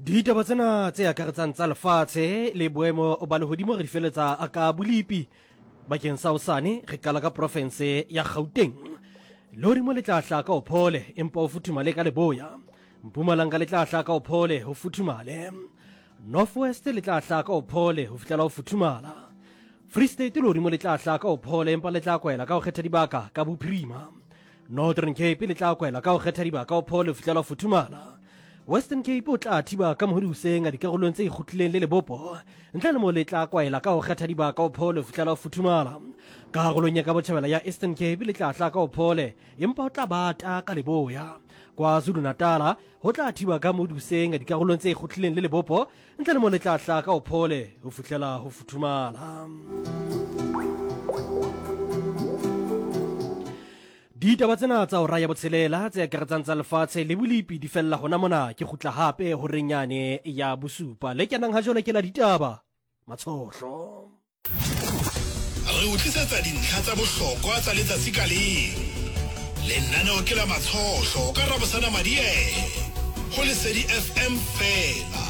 Ditaba tsena tse akaretsang tsa lefatshe le boemo ba lehodimo re di feletsa a ka bolipi bakeng sa hosane re qala ka province ya Gauteng. Lehodimo le tla hlaka o phole empa o futhumale ka leboya. Mpumalanga le tla hlaka o phole ho futhumale. Northwest le tla hlaka o phole ho fihlela ho futhumala. Free State lehodimo le tla hlaka o phole empa le tla kwela ka ho kgetha dibaka ka bophirima. Northern Cape le tla kwela ka ho kgetha dibaka o phole ho fihlela ho futhumala. Western Cape o tla thiba ka mohodu hoseng a dikarolong tse ikgutlileng le lebopo ntle le mo le tla kwaela ka ho kgetha dibaka o phole ho fihlela ho futhumala. Karolong ya ka botjhabela ya Eastern Cape le tla hlaka o phole empa o tla bata ka leboya. KwaZulu Natal ho tla thiba ka mohodu hoseng a dikarolong tse ikgutlileng le lebopo ntle le mo le tla hlaka o phole ho fihlela ho futhumala. Ditaba tsena tsa hora ya botshelela tse akaretsang tsa lefatshe le bolipi di fella hona mona ke kgutla hape ho renyane ya bosupa le kenang ha jona ke la ditaba matshohlo. Re utlwisatsa dintlha tsa bohlokwa tsa letsatsi ka leng. Lenaneo ke la matshohlo ka Rabosana Madiele ho Lesedi FM fela.